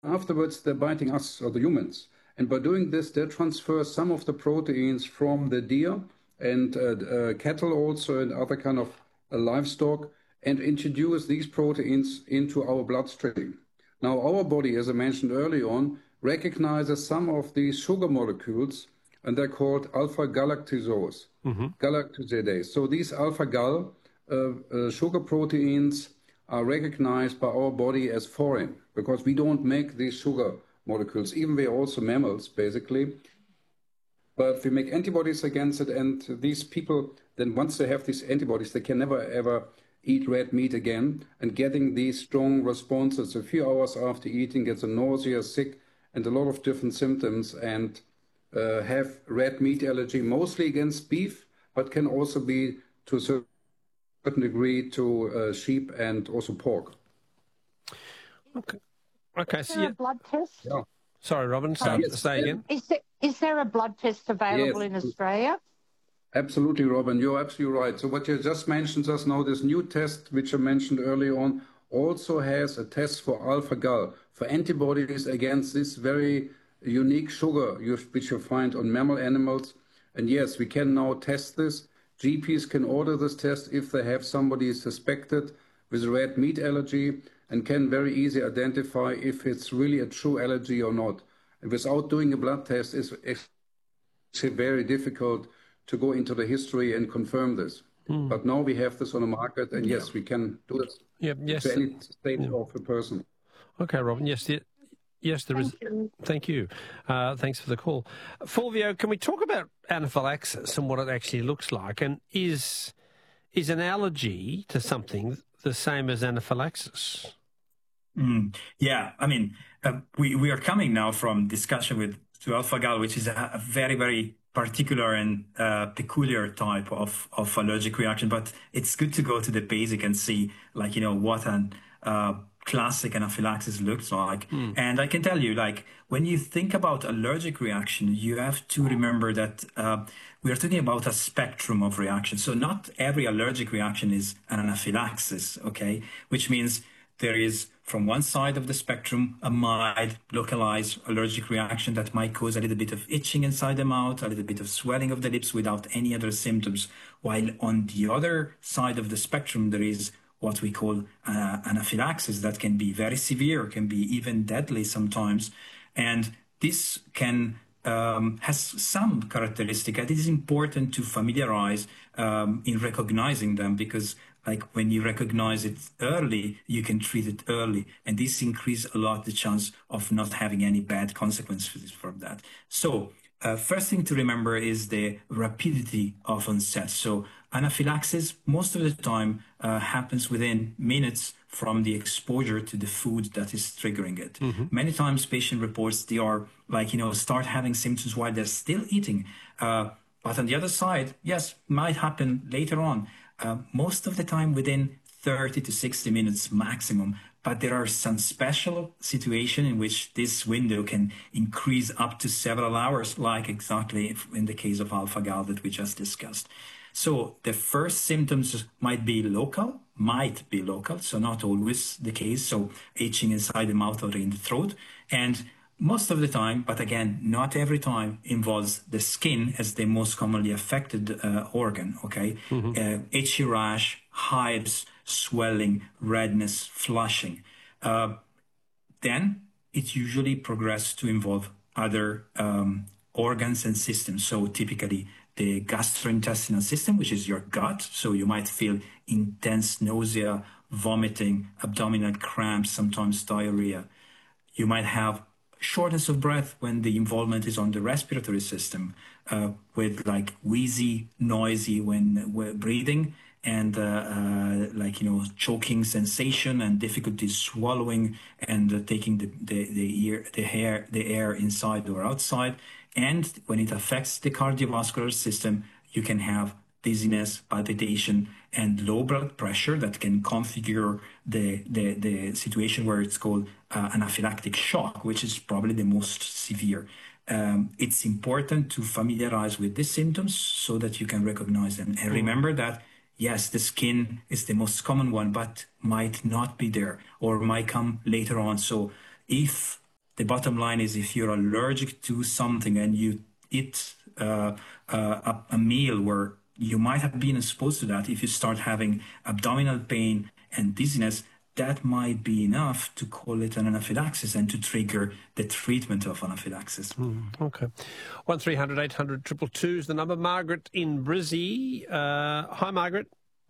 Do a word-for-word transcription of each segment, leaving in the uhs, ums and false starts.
afterwards they're biting us or the humans. And by doing this, they transfer some of the proteins from the deer and uh, uh, cattle also and other kind of uh, livestock and introduce these proteins into our bloodstream. Now, our body, as I mentioned earlier on, recognizes some of these sugar molecules, and they're called alpha-galactosidase. Mm-hmm. galactosidase. So these alpha-gal uh, uh, sugar proteins are recognized by our body as foreign because we don't make these sugar molecules. Even we're also mammals, basically. But we make antibodies against it, and these people, then once they have these antibodies, they can never, ever eat red meat again, and getting these strong responses a few hours after eating, gets a nausea, sick, and a lot of different symptoms, and uh, have red meat allergy, mostly against beef, but can also be to a certain degree to uh, sheep and also pork. Okay. Okay. Is So there yeah. a blood test? Yeah. Sorry, Robin. So, yes. say again. Is there, is there a blood test available Yes. in Australia? Absolutely, Robin. You're absolutely right. So what you just mentioned us now, this new test, which I mentioned earlier on, also has a test for alpha-gal, for antibodies against this very unique sugar you, which you find on mammal animals. And yes, we can now test this. G Ps can order this test if they have somebody suspected with red meat allergy and can very easily identify if it's really a true allergy or not. And without doing a blood test, it's actually very difficult to go into the history and confirm this. Mm. But now we have this on the market, and yes, yeah. we can do it yeah, yes. to any state yeah. of a person. Okay, Robin. Yes, the, yes, there Thank is. You. Thank you. Uh, thanks for the call. Fulvio, can we talk about anaphylaxis and what it actually looks like? And is is an allergy to something the same as anaphylaxis? Mm, yeah, I mean, uh, we, we are coming now from discussion with to alpha-gal, which is a, a very, very particular and uh, peculiar type of, of allergic reaction. But it's good to go to the basic and see, like, you know, what an uh, classic anaphylaxis looks like. Mm. And I can tell you, like, when you think about allergic reaction, you have to remember that uh, we are talking about a spectrum of reactions. So not every allergic reaction is an anaphylaxis, okay? Which means there is, from one side of the spectrum, a mild, localized allergic reaction that might cause a little bit of itching inside the mouth, a little bit of swelling of the lips without any other symptoms. While on the other side of the spectrum, there is what we call uh, anaphylaxis that can be very severe, can be even deadly sometimes. And this can um, has some characteristic. And it is important to familiarize um, in recognizing them, because like when you recognize it early, you can treat it early. And this increases a lot the chance of not having any bad consequences from that. So uh, first thing to remember is the rapidity of onset. So anaphylaxis most of the time uh, happens within minutes from the exposure to the food that is triggering it. Mm-hmm. Many times patient reports they are like, you know, start having symptoms while they're still eating. Uh, but on the other side, yes, might happen later on. Uh, most of the time within thirty to sixty minutes maximum, but there are some special situations in which this window can increase up to several hours, like exactly in the case of alpha-gal that we just discussed. So the first symptoms might be local, might be local, so not always the case, so itching inside the mouth or in the throat, and most of the time, but again, not every time, involves the skin as the most commonly affected uh, organ, okay? Mm-hmm. Uh, itchy rash, hives, swelling, redness, flushing. Uh, then it usually progresses to involve other um, organs and systems. So typically the gastrointestinal system, which is your gut. So you might feel intense nausea, vomiting, abdominal cramps, sometimes diarrhea. You might have shortness of breath when the involvement is on the respiratory system, uh, with like wheezy, noisy when, when breathing, and uh, uh, like, you know, choking sensation and difficulty swallowing and uh, taking the the the, ear, the hair the air inside or outside. And when it affects the cardiovascular system, you can have dizziness, palpitation, and low blood pressure that can configure the, the, the situation where it's called uh, anaphylactic shock, which is probably the most severe. Um, it's important to familiarize with these symptoms so that you can recognize them. And remember that, yes, the skin is the most common one, but might not be there or might come later on. So if the bottom line is if you're allergic to something and you eat uh, uh, a, a meal where you might have been exposed to that, if you start having abdominal pain and dizziness, that might be enough to call it an anaphylaxis and to trigger the treatment of anaphylaxis. Mm, okay. one three hundred eight hundred two two two is the number. Margaret in Brizzy. Uh, hi, Margaret.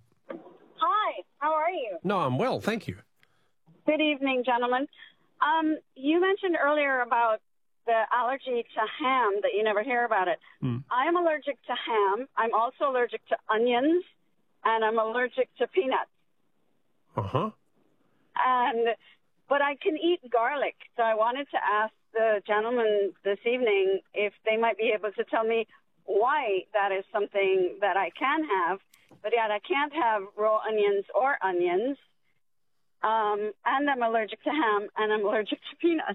Hi, how are you? No, I'm well, thank you. Good evening, gentlemen. Um, you mentioned earlier about the allergy to ham, that you never hear about it. Mm. I am allergic to ham. I'm also allergic to onions, and I'm allergic to peanuts. Uh-huh. And but I can eat garlic. So I wanted to ask the gentleman this evening if they might be able to tell me why that is something that I can have, but yet I can't have raw onions or onions. Um, and I'm allergic to ham, and I'm allergic to peanuts.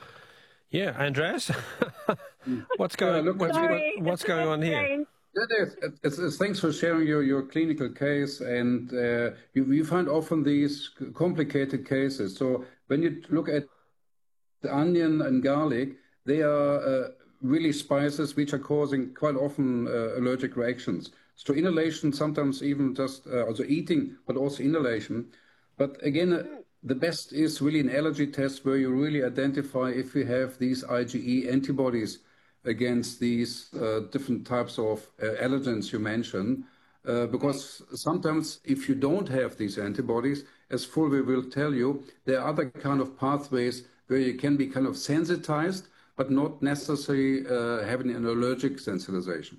Yeah, Andreas, what's going, Yeah, look, what's, Sorry, what, what's it's a going bit on here? strange. That is, it's, it's, thanks for sharing your, your clinical case, and uh, you, you find often these complicated cases. So when you look at the onion and garlic, they are uh, really spices which are causing quite often uh, allergic reactions. So inhalation, sometimes even just uh, also eating, but also inhalation. But again, uh, the best is really an allergy test where you really identify if you have these IgE antibodies against these uh, different types of uh, allergens you mentioned, uh, because sometimes if you don't have these antibodies, as Fulvio will tell you, there are other kind of pathways where you can be kind of sensitized, but not necessarily uh, having an allergic sensitization.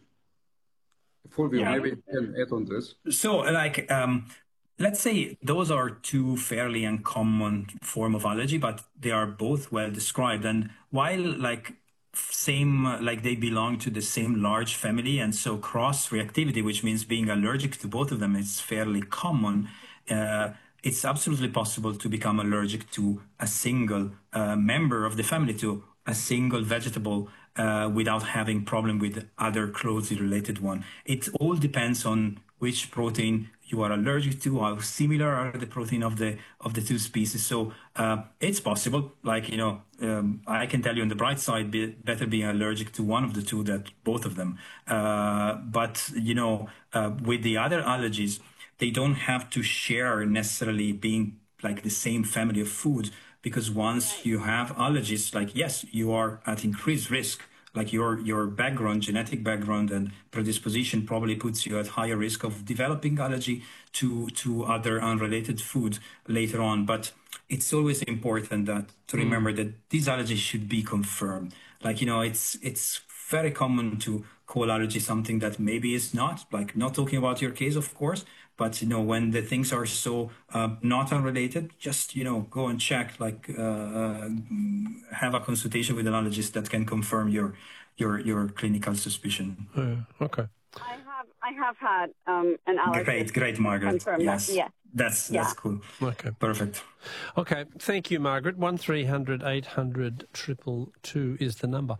Fulvio, Yeah. maybe you can add on this. So, like, um, let's say those are two fairly uncommon form of allergy, but they are both well described. And while, like, same, like they belong to the same large family, and so cross-reactivity, which means being allergic to both of them, is fairly common. Uh, it's absolutely possible to become allergic to a single uh, member of the family, to a single vegetable, uh, without having problem with other closely related one. It all depends on which protein you are allergic to, how similar are the protein of the of the two species. So uh, it's possible. Like, you know, um, I can tell you on the bright side, be, better being allergic to one of the two than both of them. Uh, but, you know, uh, with the other allergies, they don't have to share necessarily being like the same family of food, because once you have allergies, like, yes, you are at increased risk. Like your your background, genetic background and predisposition probably puts you at higher risk of developing allergy to to other unrelated food later on. But it's always important that to remember mm. that these allergies should be confirmed. Like, you know, it's it's very common to call allergy something that maybe is not. Like, not talking about your case, of course, but, you know, when the things are so uh, not unrelated, just, you know, go and check, like, uh, uh, have a consultation with an allergist that can confirm your your your clinical suspicion. Uh, okay. I have I have had um, an allergy. Great, great, Margaret. Yes, that, yeah. that's yeah. that's cool. Okay, perfect. Okay, thank you, Margaret. One three hundred eight hundred triple two is the number.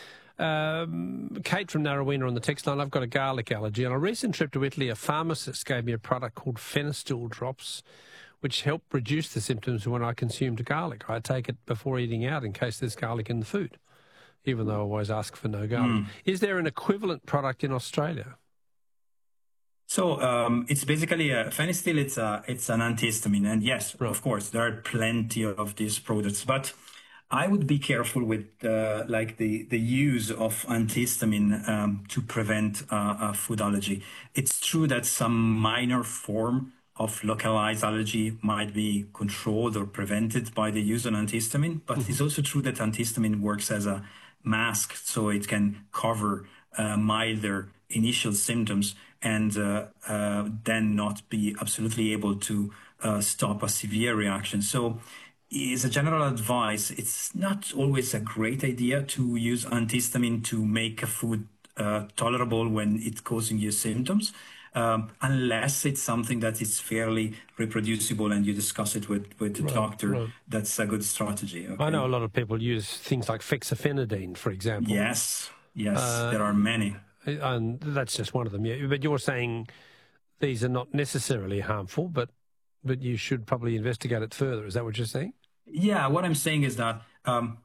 Um, Kate from Narrowena on the text line. I've got a garlic allergy. On a recent trip to Italy, a pharmacist gave me a product called Fenistil drops, which help reduce the symptoms when I consumed garlic. I take it before eating out in case there's garlic in the food, even though I always ask for no garlic. Mm. Is there an equivalent product in Australia? So um, it's basically a Fenistil. It's a it's an antihistamine, and yes, right. of course, there are plenty of these products, but I would be careful with uh, like the, the use of antihistamine um, to prevent uh, a food allergy. It's true that some minor form of localized allergy might be controlled or prevented by the use of antihistamine, but mm-hmm. it's also true that antihistamine works as a mask, so it can cover uh, milder initial symptoms and uh, uh, then not be absolutely able to uh, stop a severe reaction. So, as a general advice, it's not always a great idea to use antihistamine to make a food uh, tolerable when it's causing you symptoms, um, unless it's something that is fairly reproducible and you discuss it with, with the right, doctor. Right. That's a good strategy. Okay? I know a lot of people use things like fexofenadine, for example. Yes, yes, uh, there are many. And that's just one of them. Yeah. But you're saying these are not necessarily harmful, but but you should probably investigate it further. Is that what you're saying? Yeah, what I'm saying is that um,